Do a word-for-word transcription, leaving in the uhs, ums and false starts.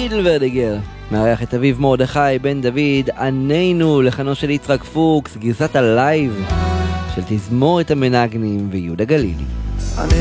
ליטל ורדיגר מארח את אביב מרדכי בן דוד, ענינו לחנו של יצחק פוקס, גרסת הלייב של תזמורת המנגנים ויהודה גלילי.